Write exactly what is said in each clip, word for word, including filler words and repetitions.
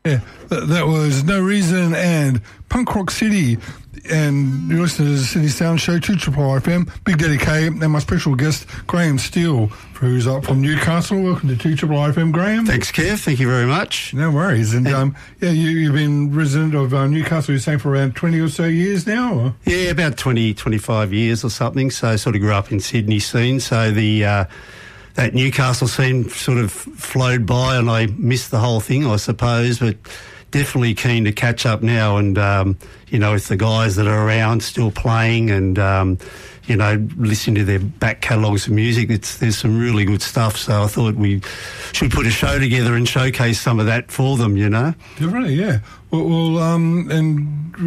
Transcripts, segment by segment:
Yeah, that, that was No Reason and Punk Rock City. And you listen to the City Sound Show, two Triple R F M, Big Daddy K, and my special guest, Graham Steele, who's up from Newcastle. Welcome to two Triple R F M, Graham. Thanks, Kev. Thank you very much. No worries. And, and um, yeah, you, you've been resident of uh, Newcastle, you're saying, for around twenty or so years now? Or? Yeah, about twenty, twenty-five years or something. So I sort of grew up in Sydney scene. So the uh, that Newcastle scene sort of flowed by and I missed the whole thing, I suppose, but definitely keen to catch up now and, um, you know, with the guys that are around still playing and, um, you know, listening to their back catalogues of music. It's, there's some really good stuff. So I thought we should put a show together and showcase some of that for them, you know. Definitely, yeah. Well, well um, and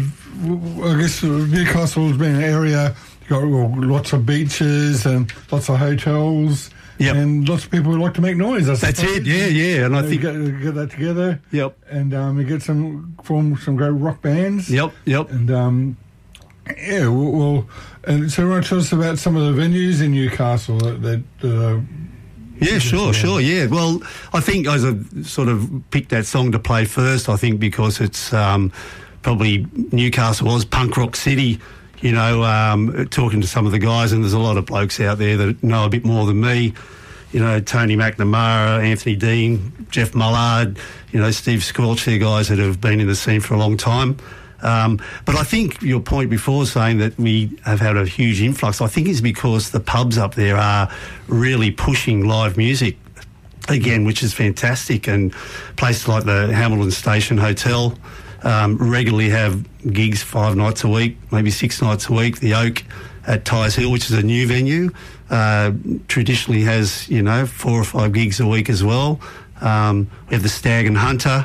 with, I guess Newcastle's been an area, you've got well, lots of beaches and lots of hotels. Yep. And lots of people who like to make noise. I That's it, yeah, yeah. And you I know, think get, get that together. Yep. And um, you get some form some great rock bands. Yep, yep. And um, yeah, well, well, and so want to tell us about some of the venues in Newcastle that. that uh, yeah, sure, sure, yeah. Well, I think I sort of picked that song to play first. I think because it's um, probably Newcastle was punk rock city. You know, um, talking to some of the guys, and there's a lot of blokes out there that know a bit more than me. You know, Tony McNamara, Anthony Dean, Jeff Mullard, you know, Steve Squelch, they're guys that have been in the scene for a long time. Um, but I think your point before saying that we have had a huge influx, I think is because the pubs up there are really pushing live music again, which is fantastic. And places like the Hamilton Station Hotel Um, regularly have gigs five nights a week, maybe six nights a week. The Oak at Tyers Hill, which is a new venue, uh, traditionally has, you know, four or five gigs a week as well. Um, we have the Stag and Hunter,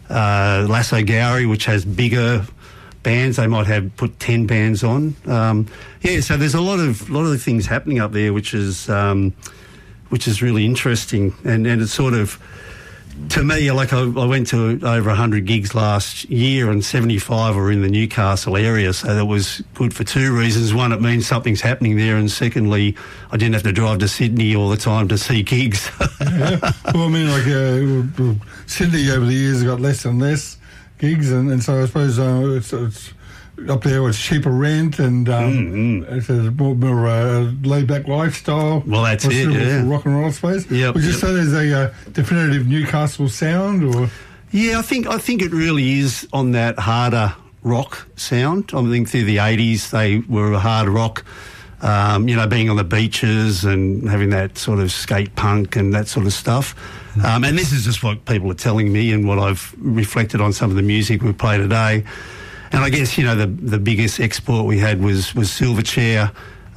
uh, Lasso Gowrie, which has bigger bands. They might have put ten bands on. Um, yeah, so there's a lot of lot of things happening up there, which is um, which is really interesting, and and it's sort of. To me, like I, I went to over one hundred gigs last year and seventy-five were in the Newcastle area, so that was good for two reasons. One, it means something's happening there, and secondly, I didn't have to drive to Sydney all the time to see gigs. Yeah. Well, I mean, like uh, Sydney over the years has got less and less gigs, and, and so I suppose uh, it's, it's up there it's cheaper rent and um, mm-hmm. it's a more, more uh, laid-back lifestyle. Well, that's it, yeah. Rock and roll, I suppose. Yep, Would you yep. say there's a uh, definitive Newcastle sound, or? Yeah, I think I think it really is on that harder rock sound. I think through the eighties they were a hard rock, um, you know, being on the beaches and having that sort of skate punk and that sort of stuff. Mm-hmm. Um, and this is just what people are telling me and what I've reflected on some of the music we play today. And I guess, you know, the the biggest export we had was, was Silverchair.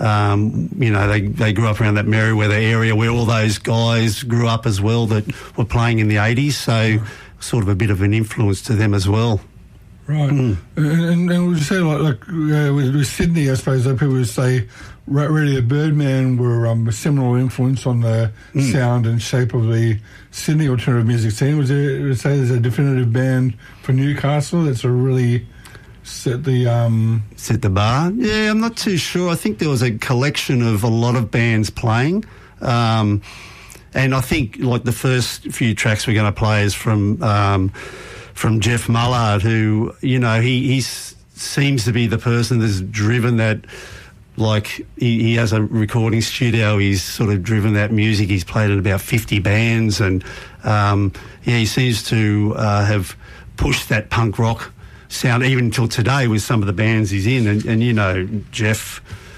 Um, you know, they, they grew up around that Merriweather area where all those guys grew up as well that were playing in the eighties. So right. sort of a bit of an influence to them as well. Right. Mm. And, and would you say, like, like uh, with, with Sydney, I suppose, that people would say really the Birdman were um, a seminal influence on the mm. sound and shape of the Sydney alternative music scene. Would you say there's a definitive band for Newcastle that's a really... Set the um set the bar. Yeah, I'm not too sure. I think there was a collection of a lot of bands playing, um, and I think like the first few tracks we're going to play is from um, from Jeff Mullard, who you know he he seems to be the person that's driven that. Like he, he has a recording studio. He's sort of driven that music. He's played in about fifty bands, and um, yeah, he seems to uh, have pushed that punk rock sound even until today with some of the bands he's in. And, and you know, Jeff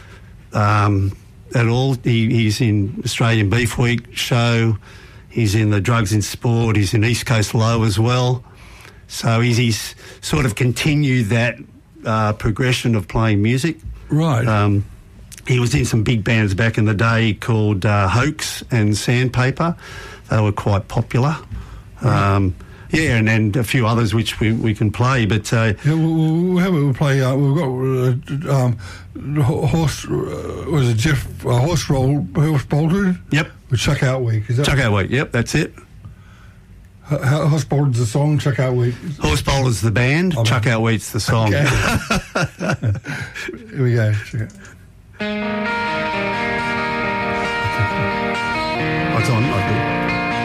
um, at all, he, he's in Australian Beef Week show, he's in the Drugs in Sport, he's in East Coast Low as well. So he's, he's sort of continued that uh, progression of playing music. Right. Um, he was in some big bands back in the day called uh, Hoax and Sandpaper. They were quite popular. Right. Um, Yeah, and, and a few others which we, we can play, but... Uh, yeah, we'll, we'll, we'll play... Uh, we've got uh, um, horse... Uh, was it Jeff... Uh, horse roll... Horse bolted? Yep. With Chuck Out Week, is that... Chuck Out Week, yep, that's it. H- Horse bolted's the song, Chuck Out Week. Horse bolted's the band, oh, Chuck Out Week's the song. Okay. Here we go. Check it. Oh, it's on.